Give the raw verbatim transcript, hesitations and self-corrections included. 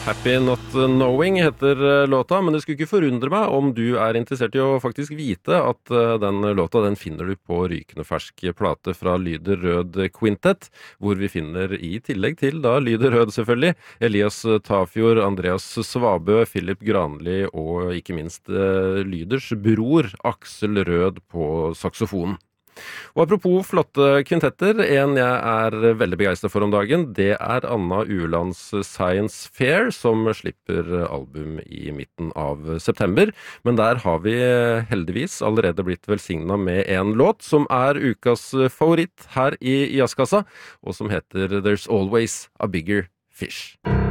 Happy Not Knowing heter låta, men det skulle ikke forundre meg om du er interessert i å faktisk vite at den låta den finner du på rykende fersk plate fra Lyder Rød Quintet, hvor vi finner i tillegg til da Lyder Rød selvfølgelig, Elias Tafjord, Andreas Svabø, Philip Granli og ikke minst Lyders bror Aksel Rød på saksofonen. Og apropos flotte kvintetter, en jeg er veldig begeistret for om dagen, det er Anna Ulands Science Fair, som slipper album i midten av september. Men der har vi heldigvis allerede blitt velsignet med en låt, som er ukas favoritt her i Jazzkassa, og som heter There's Always a Bigger Fish.